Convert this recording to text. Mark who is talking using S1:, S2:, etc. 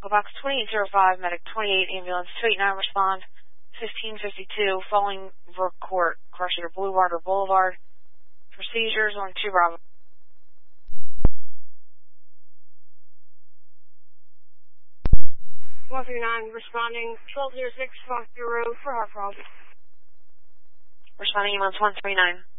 S1: Echo Box 2805, Medic 28, Ambulance 289, respond 1552, following Brook Court, Crusher Boulevard or Boulevard. Procedures on 2 Bravo.
S2: 139, responding 1206 Foster Road for heart problem.
S1: Responding ambulance 139.